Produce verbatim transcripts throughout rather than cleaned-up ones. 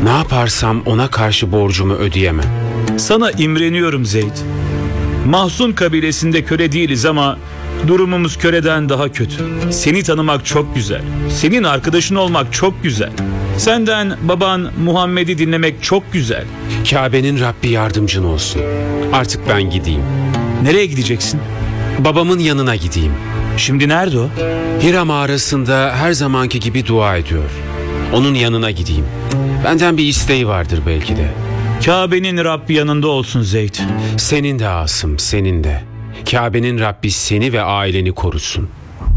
Ne yaparsam ona karşı borcumu ödeyemem. Sana imreniyorum Zeyd. Mahzun kabilesinde köle değiliz ama durumumuz köleden daha kötü. Seni tanımak çok güzel. Senin arkadaşın olmak çok güzel. Senden baban Muhammed'i dinlemek çok güzel. Kabe'nin Rabbi yardımcın olsun. Artık ben gideyim. Nereye gideceksin? Babamın yanına gideyim. Şimdi nerede o? Hira mağarasında her zamanki gibi dua ediyor. Onun yanına gideyim. Benden bir isteği vardır belki de. Kabe'nin Rabbi yanında olsun Zeyd. Senin de Asım, senin de. Kabe'nin Rabbi seni ve aileni korusun.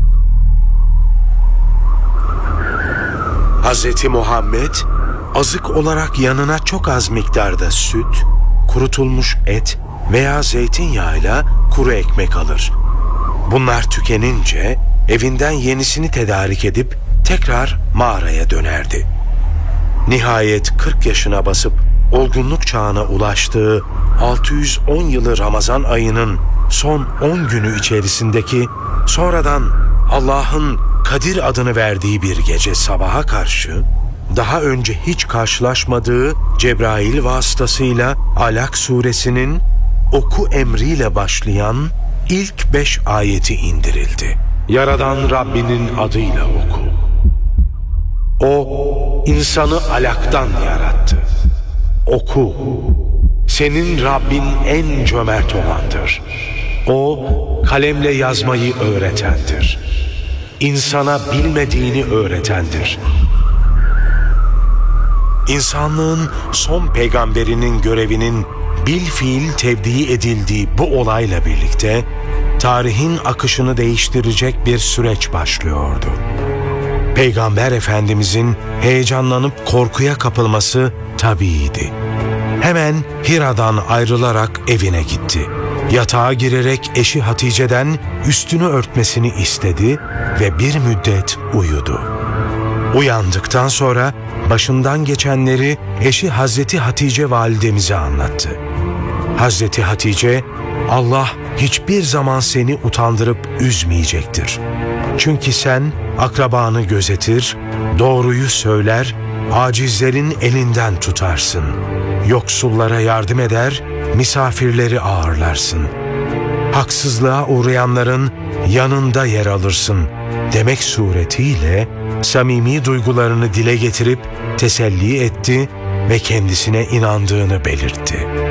Hazreti Muhammed azık olarak yanına çok az miktarda süt, kurutulmuş et veya zeytinyağıyla kuru ekmek alır. Bunlar tükenince evinden yenisini tedarik edip tekrar mağaraya dönerdi. Nihayet kırk yaşına basıp olgunluk çağına ulaştığı altı yüz on yılı Ramazan ayının son on günü içerisindeki sonradan Allah'ın Kadir adını verdiği bir gece sabaha karşı daha önce hiç karşılaşmadığı Cebrail vasıtasıyla Alak suresinin oku emriyle başlayan ilk beş ayeti indirildi. Yaradan Rabbinin adıyla oku. O insanı alaktan yarattı. Oku. Senin Rabbin en cömert olandır. O kalemle yazmayı öğretendir. İnsana bilmediğini öğretendir. İnsanlığın son peygamberinin görevinin bilfiil tevdi edildiği bu olayla birlikte tarihin akışını değiştirecek bir süreç başlıyordu. Peygamber Efendimizin heyecanlanıp korkuya kapılması tabiiydi. Hemen Hira'dan ayrılarak evine gitti. Yatağa girerek eşi Hatice'den üstünü örtmesini istedi ve bir müddet uyudu. Uyandıktan sonra başından geçenleri eşi Hazreti Hatice validemize anlattı. Hazreti Hatice, Allah hiçbir zaman seni utandırıp üzmeyecektir. Çünkü sen akrabanı gözetir, doğruyu söyler, acizlerin elinden tutarsın. Yoksullara yardım eder, misafirleri ağırlarsın. Haksızlığa uğrayanların yanında yer alırsın demek suretiyle samimi duygularını dile getirip teselli etti ve kendisine inandığını belirtti.